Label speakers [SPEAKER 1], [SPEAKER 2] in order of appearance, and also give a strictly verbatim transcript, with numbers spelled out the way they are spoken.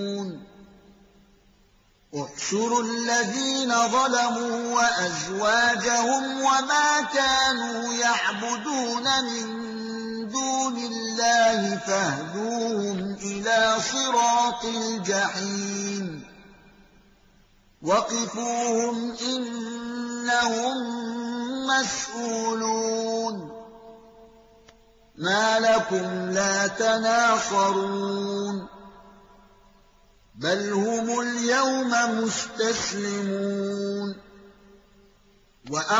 [SPEAKER 1] احشروا الذين ظلموا وأزواجهم وما كانوا يعبدون من دون الله فاهدوهم إلى صراط الجحيم وقفوهم إنهم مسؤولون ما لكم لا تناصرون بل هم اليوم مستسلمون